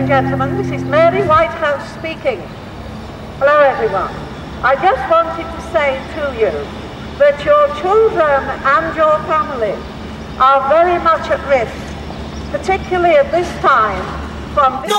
gentlemen, this is Mary Whitehouse speaking. Hello everyone. I just wanted to say to you that your children and your family are very much at risk, particularly at this time, from